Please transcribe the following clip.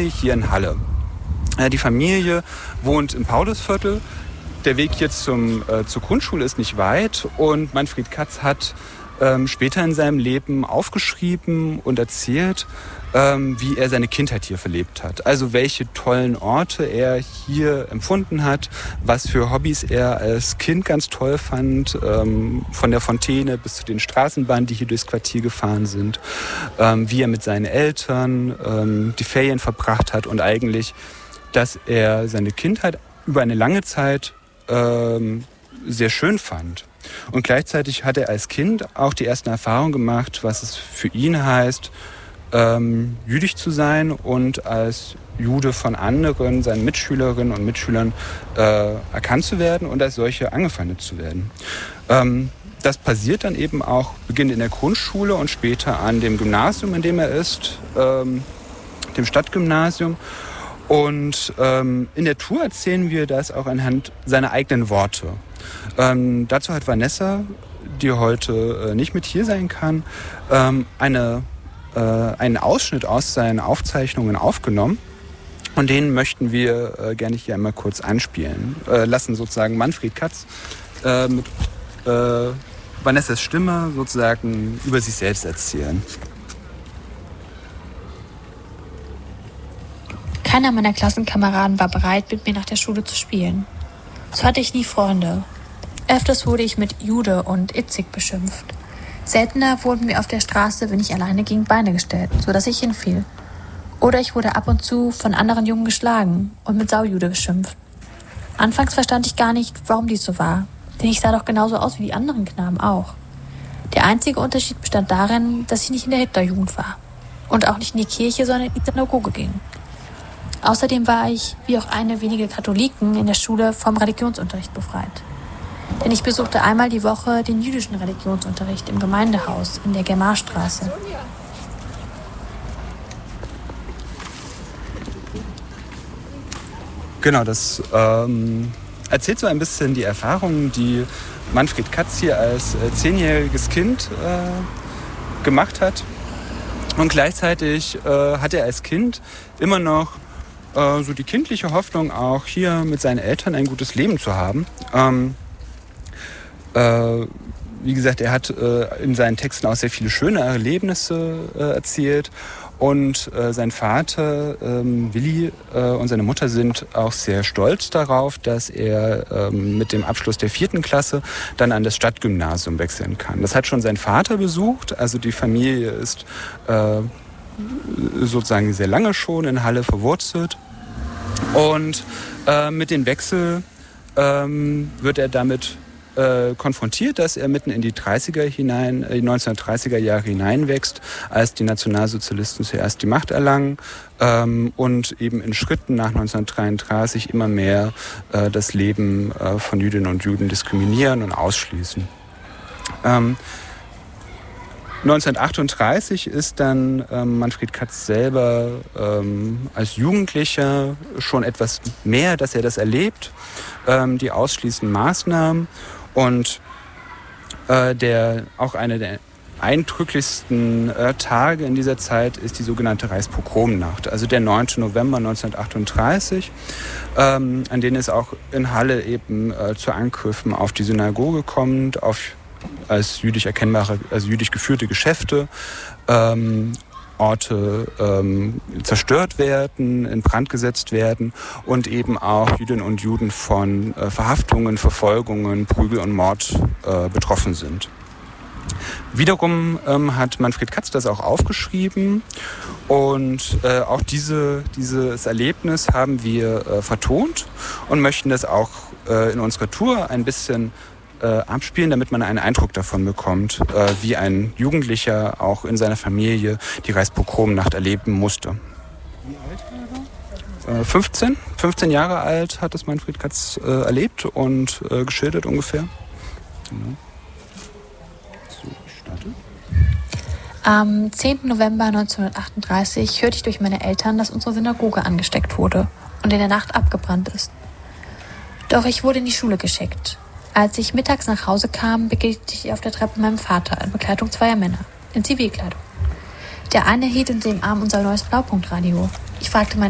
Familie hier in Halle. Die Familie wohnt im Paulusviertel. Der Weg jetzt zur Grundschule ist nicht weit und Manfred Katz hat später in seinem Leben aufgeschrieben und erzählt, wie er seine Kindheit hier verlebt hat. Also welche tollen Orte er hier empfunden hat, was für Hobbys er als Kind ganz toll fand, von der Fontäne bis zu den Straßenbahnen, die hier durchs Quartier gefahren sind, wie er mit seinen Eltern die Ferien verbracht hat und eigentlich, dass er seine Kindheit über eine lange Zeit sehr schön fand. Und gleichzeitig hat er als Kind auch die ersten Erfahrungen gemacht, was es für ihn heißt, jüdisch zu sein und als Jude von anderen, seinen Mitschülerinnen und Mitschülern erkannt zu werden und als solche angefeindet zu werden. Das passiert dann eben auch, beginnt in der Grundschule und später an dem Gymnasium, in dem er ist, dem Stadtgymnasium. Und in der Tour erzählen wir das auch anhand seiner eigenen Worte. Dazu hat Vanessa, die heute nicht mit hier sein kann, einen Ausschnitt aus seinen Aufzeichnungen aufgenommen. Und den möchten wir gerne hier einmal kurz anspielen. Lassen sozusagen Manfred Katz mit Vanessas Stimme sozusagen über sich selbst erzählen. Keiner meiner Klassenkameraden war bereit, mit mir nach der Schule zu spielen. So hatte ich nie Freunde. Öfters wurde ich mit Jude und Itzig beschimpft. Seltener wurden mir auf der Straße, wenn ich alleine ging, Beine gestellt, sodass ich hinfiel. Oder ich wurde ab und zu von anderen Jungen geschlagen und mit Saujude beschimpft. Anfangs verstand ich gar nicht, warum dies so war, denn ich sah doch genauso aus wie die anderen Knaben auch. Der einzige Unterschied bestand darin, dass ich nicht in der Hitlerjugend war und auch nicht in die Kirche, sondern in die Synagoge ging. Außerdem war ich, wie auch eine wenige Katholiken, in der Schule vom Religionsunterricht befreit. Denn ich besuchte einmal die Woche den jüdischen Religionsunterricht im Gemeindehaus in der Germarstraße. Genau, das erzählt so ein bisschen die Erfahrungen, die Manfred Katz hier als 10-jähriges Kind gemacht hat. Und gleichzeitig hat er als Kind immer noch so die kindliche Hoffnung, auch hier mit seinen Eltern ein gutes Leben zu haben. Wie gesagt, er hat in seinen Texten auch sehr viele schöne Erlebnisse erzählt. Und sein Vater, Willi, und seine Mutter sind auch sehr stolz darauf, dass er mit dem Abschluss der 4. Klasse dann an das Stadtgymnasium wechseln kann. Das hat schon sein Vater besucht. Also die Familie ist sozusagen sehr lange schon in Halle verwurzelt. Und mit dem Wechsel wird er damit konfrontiert, dass er mitten in die 1930er Jahre hineinwächst, als die Nationalsozialisten zuerst die Macht erlangen und eben in Schritten nach 1933 immer mehr das Leben von Jüdinnen und Juden diskriminieren und ausschließen. 1938 ist dann Manfred Katz selber als Jugendlicher schon etwas mehr, dass er das erlebt, die ausschließenden Maßnahmen. Und auch eine der eindrücklichsten Tage in dieser Zeit ist die sogenannte Reichspogromnacht, also der 9. November 1938, an denen es auch in Halle eben zu Angriffen auf die Synagoge kommt, als jüdisch erkennbare, also jüdisch geführte Geschäfte, Orte zerstört werden, in Brand gesetzt werden und eben auch Jüdinnen und Juden von Verhaftungen, Verfolgungen, Prügel und Mord betroffen sind. Wiederum hat Manfred Katz das auch aufgeschrieben und auch dieses Erlebnis haben wir vertont und möchten das auch in unserer Tour ein bisschen abspielen, damit man einen Eindruck davon bekommt, wie ein Jugendlicher auch in seiner Familie die Reichspogromnacht erleben musste. Wie alt war er? 15 Jahre alt hat es Manfred Katz erlebt und geschildert ungefähr. Genau. So, ich starte. Am 10. November 1938 hörte ich durch meine Eltern, dass unsere Synagoge angesteckt wurde und in der Nacht abgebrannt ist. Doch ich wurde in die Schule geschickt. Als ich mittags nach Hause kam, begegnete ich auf der Treppe meinem Vater in Begleitung zweier Männer, in Zivilkleidung. Der eine hielt unter dem Arm unser neues Blaupunktradio. Ich fragte meinen